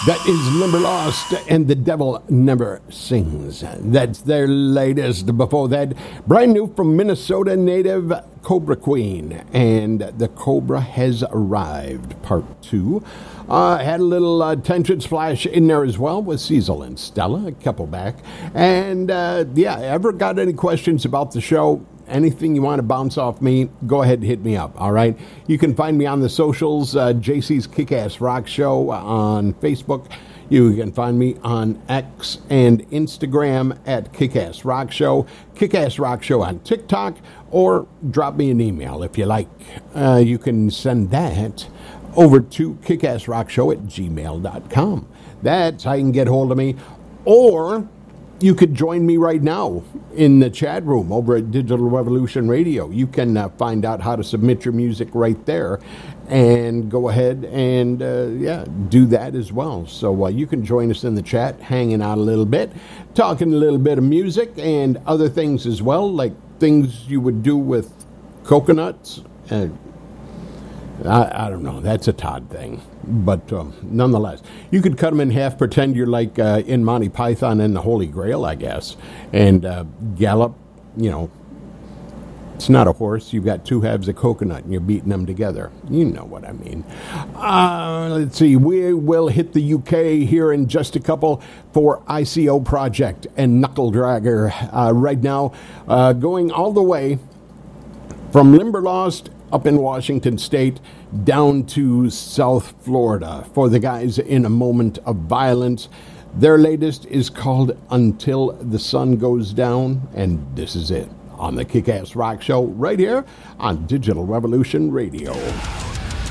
That is Limberlost and The Devil Never Sings. That's their latest. Before that, brand new from Minnesota native Cobra Queen and The Cobra Has Arrived, Part 2. Had a little tension splash in there as well with Cecil and Stella, a couple back. And ever got any questions about the show? Anything you want to bounce off me, go ahead and hit me up, all right? You can find me on the socials, JC's Kick-Ass Rock Show on Facebook. You can find me on X and Instagram at Kick-Ass Rock Show, Kick-Ass Rock Show on TikTok, or drop me an email if you like. You can send that over to kickassrockshow@gmail.com. That's how you can get hold of me. Or you could join me right now in the chat room over at Digital Revolution Radio. You can find out how to submit your music right there and go ahead and, do that as well. So you can join us in the chat, hanging out a little bit, talking a little bit of music and other things as well, like things you would do with coconuts. I don't know. That's a Todd thing. But nonetheless, you could cut them in half, pretend you're like in Monty Python and the Holy Grail, I guess, and gallop. It's not a horse. You've got two halves of coconut and you're beating them together. You know what I mean. Let's see. We will hit the UK here in just a couple for ICO Project and Knuckle Dragger right now, going all the way from Limberlost up in Washington State, down to South Florida for the guys in A Moment of Violence. Their latest is called Until the Sun Goes Down, and this is it on the Kick-Ass Rock Show right here on Digital Revolution Radio.